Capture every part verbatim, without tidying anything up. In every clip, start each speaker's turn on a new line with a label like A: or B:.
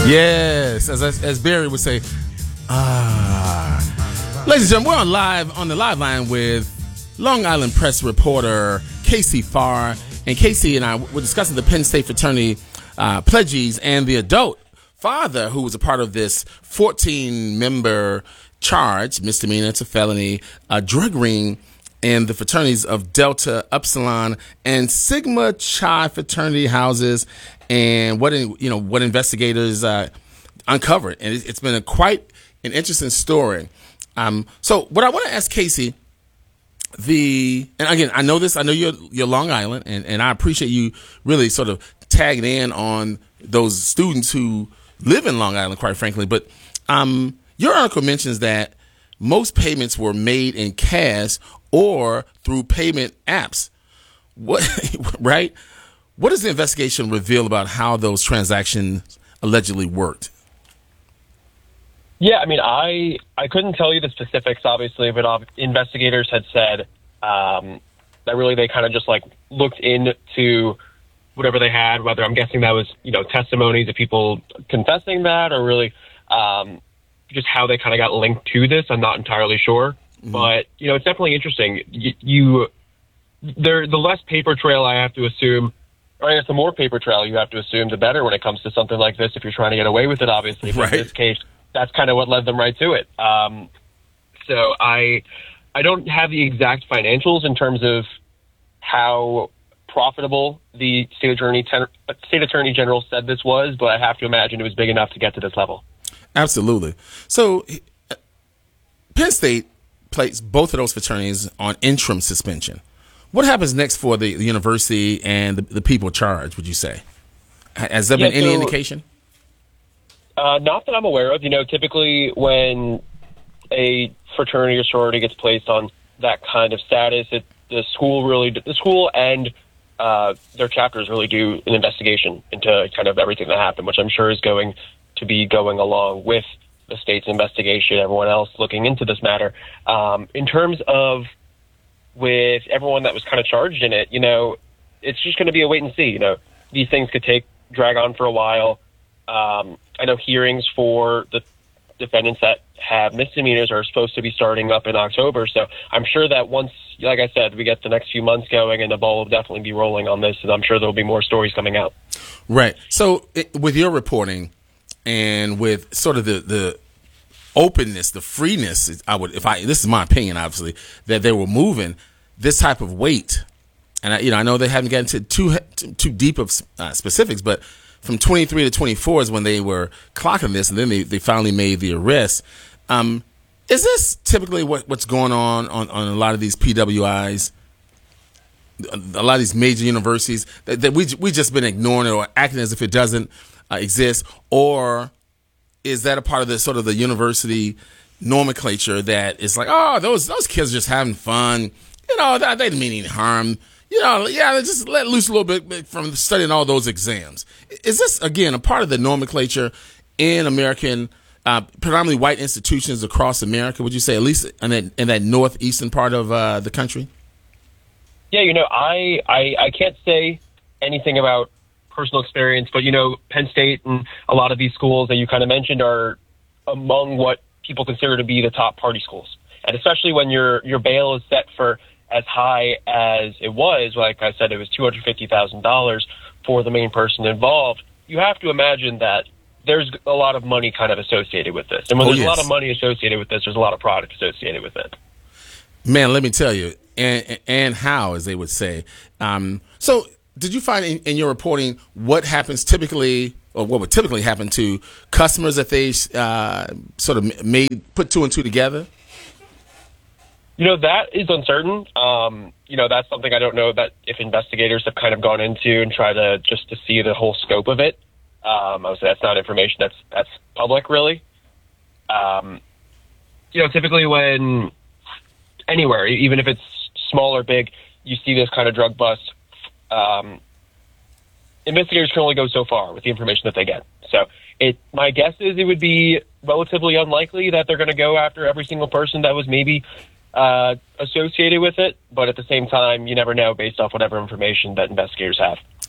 A: Yes, as as Barry would say, ah. Ladies and gentlemen, we're on live on the live line with Long Island Press reporter Casey Farr, and Casey and I were discussing the Penn State fraternity uh, pledgees and the adult father who was a part of this fourteen-member charge, misdemeanor to felony, uh, drug ring in the fraternities of Delta, Upsilon, and Sigma Chi fraternity houses, and what in, you know what investigators uh, uncovered, and it's been a quite an interesting story. Um, so, what I want to ask Casey, the and again, I know this, I know you're you're Long Island, and, and I appreciate you really sort of tagging in on those students who live in Long Island, quite frankly. But um, your article mentions that most payments were made in cash or through payment apps. What, right? What does the investigation reveal about how those transactions allegedly worked?
B: Yeah, I mean, I I couldn't tell you the specifics, obviously, but uh, investigators had said um, that really they kind of just like looked into whatever they had, whether I'm guessing that was, you know, testimonies of people confessing that, or really um, just how they kind of got linked to this. I'm not entirely sure. Mm-hmm. But, you know, it's definitely interesting. You, you there, the less paper trail I have to assume, or I guess the more paper trail you have to assume, the better when it comes to something like this, if you're trying to get away with it, obviously. But
A: right.
B: In this case, that's kind of what led them right to it. Um, so I, I don't have the exact financials in terms of how profitable the state attorney, ten, state attorney general said this was, but I have to imagine it was big enough to get to this level. Absolutely.
A: So Penn State placed both of those fraternities on interim suspension. What happens next for the, the university and the, the people charged, would you say? Has there
B: yeah,
A: been any
B: so,
A: indication?
B: Uh, not that I'm aware of. You know, typically when a fraternity or sorority gets placed on that kind of status, it, the school really, the school and uh, their chapters really do an investigation into kind of everything that happened, which I'm sure is going to be going along with the state's investigation, everyone else looking into this matter. Um, in terms of with everyone that was kind of charged in it, you know, it's just going to be a wait and see. You know, these things could take, drag on for a while. Um, I know hearings for the defendants that have misdemeanors are supposed to be starting up in October. So I'm sure that once, like I said, we get the next few months going, and the ball will definitely be rolling on this, and I'm sure there'll be more stories coming out.
A: Right. So it, with your reporting and with sort of the, the openness, the freeness, I would, if I, this is my opinion, obviously, that they were moving this type of weight. And I, you know, I know they haven't gotten to too, too deep of uh, specifics, but from twenty-three to twenty-four is when they were clocking this, and then they, they finally made the arrest. Um, is this typically what, what's going on, on on a lot of these P W Is, a lot of these major universities, that, that we we just been ignoring it or acting as if it doesn't uh, exist? Or is that a part of the sort of the university nomenclature that is like, oh, those those kids are just having fun, you know, they didn't mean any harm. You know, yeah, just let loose a little bit from studying all those exams. Is this, again, a part of the nomenclature in American, uh, predominantly white institutions across America, would you say, at least in that, in that northeastern part of uh, the country?
B: Yeah, you know, I, I, I can't say anything about personal experience, but, you know, Penn State and a lot of these schools that you kind of mentioned are among what people consider to be the top party schools. And especially when your your bail is set for as high as it was, like I said, it was two hundred fifty thousand dollars for the main person involved. You have to imagine that there's a lot of money kind of associated with this. And when
A: oh,
B: there's
A: yes.
B: a lot of money associated with this, there's a lot of product associated with it.
A: Man, let me tell you, and, and how, as they would say. Um, so did you find in, in your reporting what happens typically, or what would typically happen to customers that they uh, sort of made, put two and two together?
B: You know, that is uncertain. Um, you know, that's something I don't know that if investigators have kind of gone into and try to just to see the whole scope of it. Um, I would say that's not information that's that's public, really. Um, you know, typically when anywhere, even if it's small or big, you see this kind of drug bust, um, investigators can only go so far with the information that they get. So it, my guess is it would be relatively unlikely that they're going to go after every single person that was maybe Uh, associated with it, but at the same time, you never know based off whatever information that investigators have.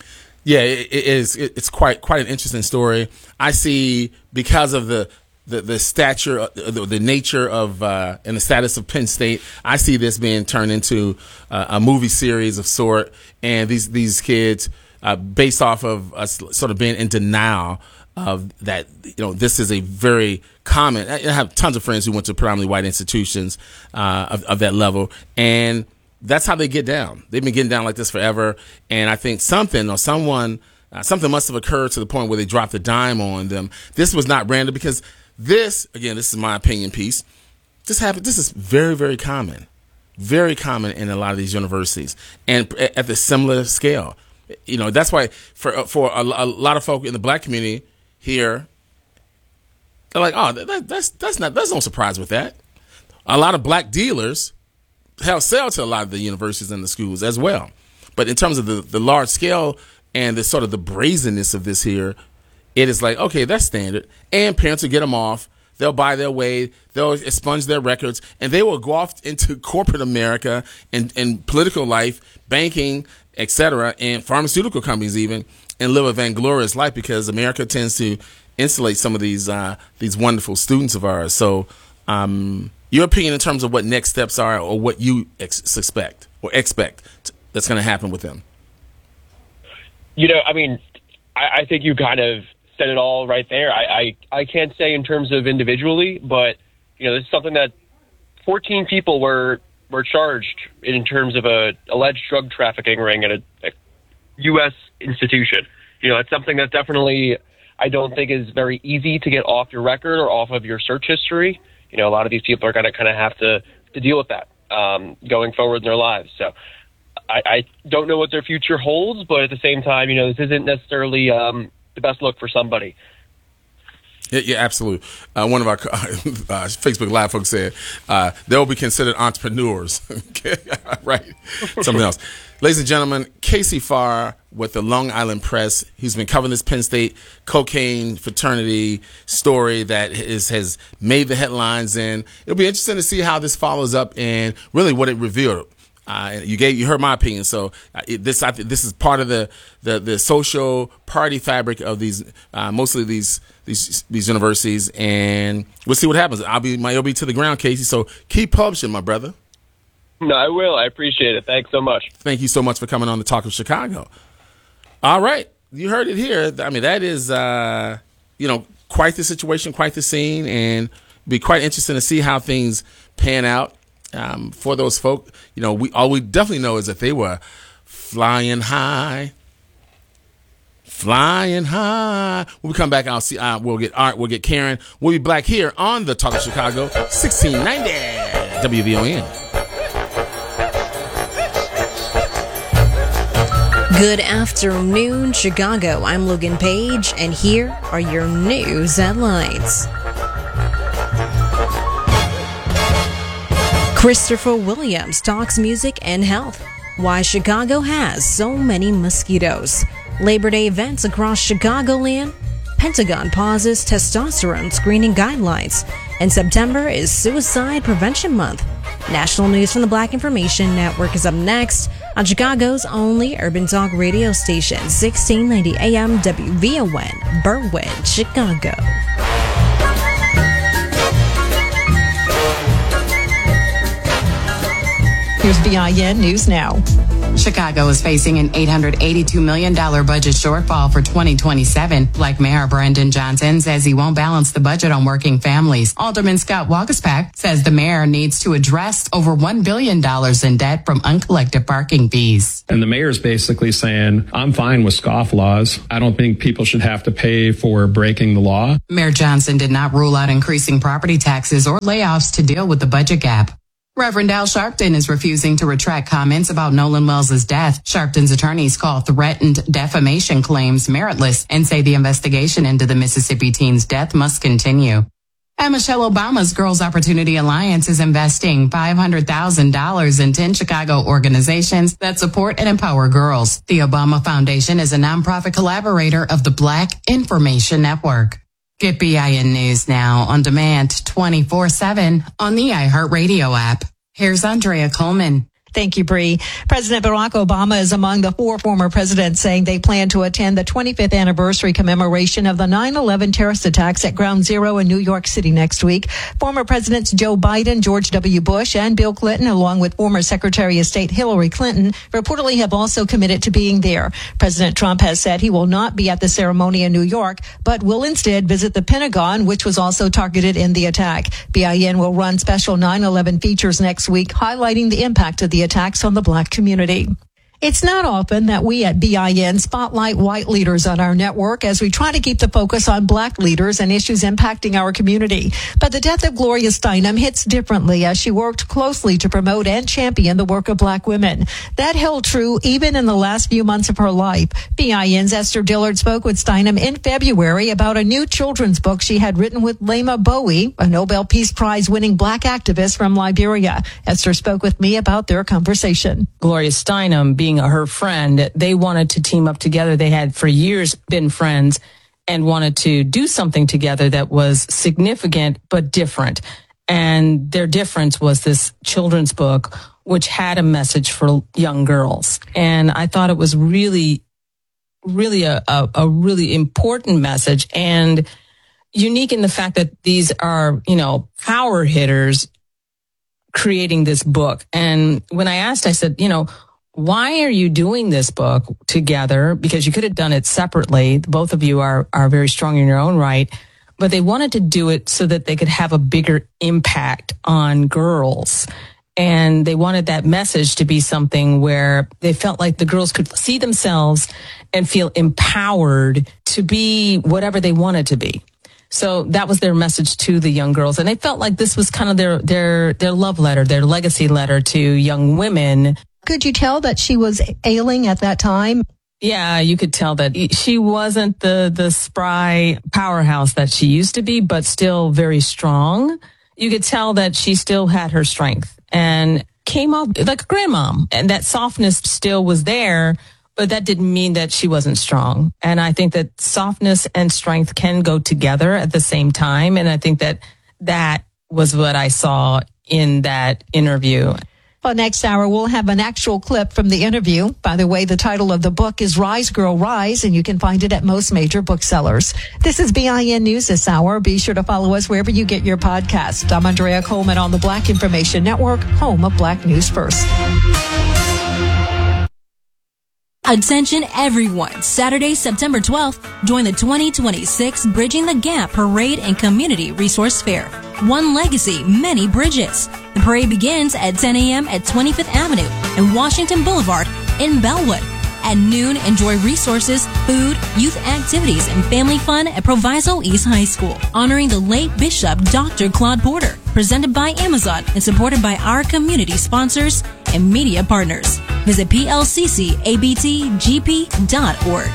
A: Yeah, it, it is. It, it's quite quite an interesting story. I see because of the the, the stature, uh, the, the nature of uh, and the status of Penn State. I see this being turned into uh, a movie series of sort, and these these kids, uh, based off of us sort of being in denial of that, you know, this is a very common. I have tons of friends who went to predominantly white institutions uh, of, of that level, and that's how they get down. They've been getting down like this forever. And I think something or someone, uh, something must have occurred to the point where they dropped the dime on them. This was not random because this, again, this is my opinion piece. This happened. This is very, very common, very common in a lot of these universities and at the similar scale. You know, that's why for, for a, a lot of folk in the black community here, they're like, oh, that, that's, that's not, there's no surprise with that. A lot of black dealers hell sell to a lot of the universities and the schools as well. But in terms of the, the large scale and the sort of the brazenness of this here, it is like, okay, that's standard. And parents will get them off. They'll buy their way. They'll expunge their records. And they will go off into corporate America and, and political life, banking, et cetera, and pharmaceutical companies even, and live a vainglorious life because America tends to insulate some of these uh, these wonderful students of ours. So um your opinion in terms of what next steps are or what you ex- suspect or expect t- that's going to happen with them?
B: You know, I mean, I, I think you kind of said it all right there. I, I, I can't say in terms of individually, but, you know, this is something that fourteen people were were charged in terms of a alleged drug trafficking ring at a, a U S institution. You know, it's something that definitely I don't think is very easy to get off your record or off of your search history. You know, a lot of these people are going to kind of have to, to deal with that um, going forward in their lives. So I, I don't know what their future holds, but at the same time, you know, this isn't necessarily um, the best look for somebody.
A: Yeah, yeah, absolutely. Uh, one of our uh, Facebook Live folks said uh, they'll be considered entrepreneurs. Okay, right. Something else. Ladies and gentlemen, Casey Farr with the Long Island Press. He's been covering this Penn State cocaine fraternity story that is, has made the headlines, and it'll be interesting to see how this follows up and really what it revealed. Uh, you gave, you heard my opinion. So uh, it, this, I think, this is part of the, the, the social party fabric of these, uh, mostly these, these, these universities, and we'll see what happens. I'll be my O B to the ground, Casey. So keep publishing, my brother.
B: No, I will. I appreciate it. Thanks so much.
A: Thank you so much for coming on the Talk of Chicago. All right, you heard it here. I mean, that is, uh, you know, quite the situation, quite the scene, and be quite interesting to see how things pan out. Um, for those folk, you know, we all we definitely know is that they were flying high, flying high. When we come back, I'll see. Uh, we'll get Art. We'll get Karen. We'll be back here on the Talk of Chicago, sixteen ninety W V O N.
C: Good afternoon, Chicago. I'm Logan Page, and here are your news headlines. Christopher Williams talks music and health. Why Chicago has so many mosquitoes. Labor Day events across Chicagoland. Pentagon pauses testosterone screening guidelines. And September is Suicide Prevention Month. National news from the Black Information Network is up next on Chicago's only urban talk radio station, sixteen ninety A M W V O N, Berwyn, Chicago.
D: Here's B I N News Now.
E: Chicago is facing an eight hundred eighty-two million dollars budget shortfall for twenty twenty-seven. Black Mayor Brandon Johnson says he won't balance the budget on working families. Alderman Scott Waguespack says the mayor needs to address over one billion dollars in debt from uncollected parking fees.
F: And the mayor's basically saying, I'm fine with scofflaws. I don't think people should have to pay for breaking the law.
E: Mayor Johnson did not rule out increasing property taxes or layoffs to deal with the budget gap. Reverend Al Sharpton is refusing to retract comments about Nolan Wells' death. Sharpton's attorneys call threatened defamation claims meritless and say the investigation into the Mississippi teen's death must continue. And Michelle Obama's Girls Opportunity Alliance is investing five hundred thousand dollars in ten Chicago organizations that support and empower girls. The Obama Foundation is a nonprofit collaborator of the Black Information Network. Get B I N News now on demand twenty-four seven on the iHeartRadio app. Here's Andrea Coleman.
D: Thank you, Bree. President Barack Obama is among the four former presidents saying they plan to attend the twenty-fifth anniversary commemoration of the nine eleven terrorist attacks at Ground Zero in New York City next week. Former Presidents Joe Biden, George W. Bush, and Bill Clinton, along with former Secretary of State Hillary Clinton, reportedly have also committed to being there. President Trump has said he will not be at the ceremony in New York, but will instead visit the Pentagon, which was also targeted in the attack. B I N will run special nine eleven features next week, highlighting the impact of the attacks on the Black community. It's not often that we at B I N spotlight white leaders on our network as we try to keep the focus on Black leaders and issues impacting our community. But the death of Gloria Steinem hits differently as she worked closely to promote and champion the work of Black women. That held true even in the last few months of her life. B I N's Esther Dillard spoke with Steinem in February about a new children's book she had written with Lema Bowie, a Nobel Peace Prize winning Black activist from Liberia. Esther spoke with me about their conversation.
G: Gloria Steinem being her friend, they wanted to team up together. They had for years been friends and wanted to do something together that was significant but different. And their difference was this children's book, which had a message for young girls. And I thought it was really, really a, a, a really important message and unique in the fact that these are, you know, power hitters creating this book. And when I asked, I said, you know, why are you doing this book together? Because you could have done it separately. Both of you are, are very strong in your own right, but they wanted to do it so that they could have a bigger impact on girls. And they wanted that message to be something where they felt like the girls could see themselves and feel empowered to be whatever they wanted to be. So that was their message to the young girls. And they felt like this was kind of their, their, their love letter, their legacy letter to young women.
D: Could you tell that she was ailing at that time?
G: Yeah, you could tell that she wasn't the, the spry powerhouse that she used to be, but still very strong. You could tell that she still had her strength and came off like a grandmom, and that softness still was there, but that didn't mean that she wasn't strong. And I think that softness and strength can go together at the same time. And I think that that was what I saw in that interview.
D: Well, next hour, we'll have an actual clip from the interview. By the way, the title of the book is Rise, Girl, Rise, and you can find it at most major booksellers. This is B I N News this hour. Be sure to follow us wherever you get your podcast. I'm Andrea Coleman on the Black Information Network, home of Black News First.
H: Attention everyone. Saturday, September twelfth, join the twenty twenty-six Bridging the Gap Parade and Community Resource Fair. One legacy, many bridges. The parade begins at ten a.m. at twenty-fifth Avenue and Washington Boulevard in Bellwood. At noon, enjoy resources, food, youth activities, and family fun at Proviso East High School. Honoring the late Bishop Doctor Claude Porter. Presented by Amazon and supported by our community sponsors and media partners. Visit P L C C A B T G P dot org.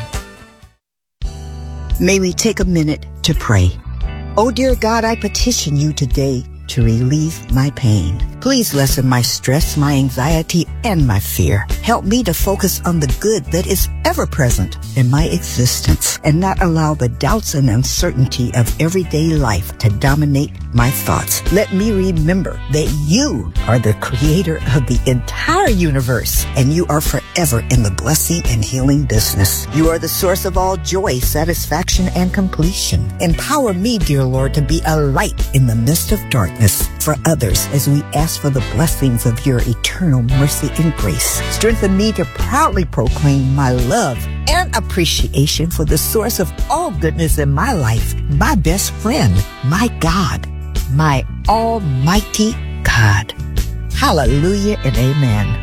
I: May we take a minute to pray. Oh, dear God, I petition you today to relieve my pain. Please lessen my stress, my anxiety, and my fear. Help me to focus on the good that is ever present in my existence and not allow the doubts and uncertainty of everyday life to dominate my thoughts. Let me remember that you are the creator of the entire universe and you are forever in the blessing and healing business. You are the source of all joy, satisfaction, and completion. Empower me, dear Lord, to be a light in the midst of darkness for others as we ask for the blessings of your eternal mercy and grace. Strengthen me to proudly proclaim my love and appreciation for the source of all goodness in my life, my best friend, my God, my almighty God. Hallelujah and amen.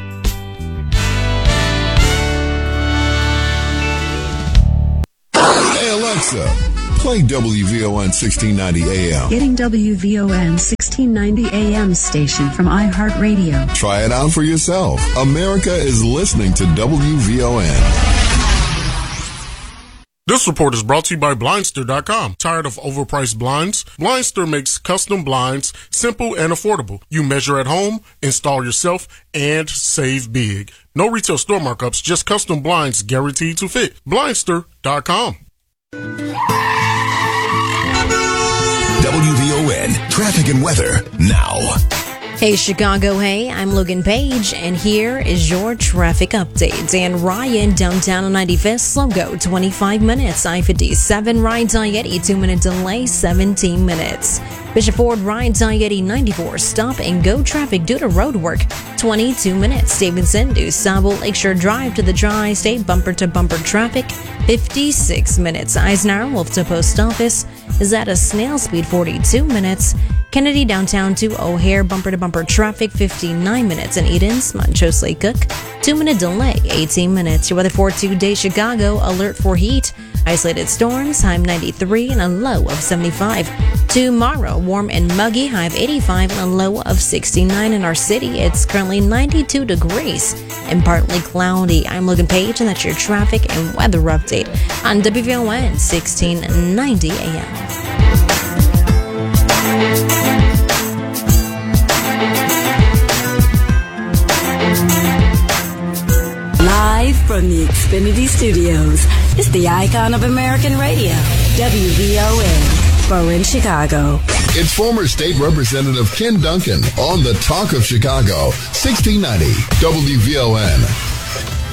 J: Hey Alexa, play W V O N sixteen ninety A M.
K: Getting W V O N sixteen ninety A M station from iHeartRadio.
J: Try it out for yourself. America is listening to W V O N.
L: This report is brought to you by Blindster dot com. Tired of overpriced blinds? Blindster makes custom blinds simple and affordable. You measure at home, install yourself, and save big. No retail store markups, just custom blinds guaranteed to fit. Blindster dot com.
J: W V O N traffic and weather now.
C: Hey Chicago, hey, I'm Logan Page, and here is your traffic update. Dan Ryan, downtown on ninety-fifth, slow go, twenty-five minutes. I fifty-seven, Ryan Dietti, two minute delay, seventeen minutes. Bishop Ford, Ryan Dietti, ninety-four, stop and go traffic due to road work, twenty-two minutes. Davidson to Sable Lakeshore Drive to the Tri-State, bumper to bumper traffic, fifty-six minutes. Eisenhower, Wolf to Post Office is at a snail speed, forty-two minutes. Kennedy downtown to O'Hare, bumper to bumper traffic, fifty-nine minutes. And Edens, Montrose Lake Cook, two minute delay, eighteen minutes. Your weather for today, Chicago, alert for heat, isolated storms, high ninety-three and a low of seventy-five. Tomorrow, warm and muggy, high of eighty-five and a low of sixty-nine. In our city, it's currently ninety-two degrees and partly cloudy. I'm Logan Page, and that's your traffic and weather update on W V O N sixteen ninety A M.
M: Live from the Xfinity Studios, it's the icon of American radio, W V O N, Berlin, Chicago.
J: It's former state representative Ken Duncan on the Talk of Chicago, sixteen ninety W V O N.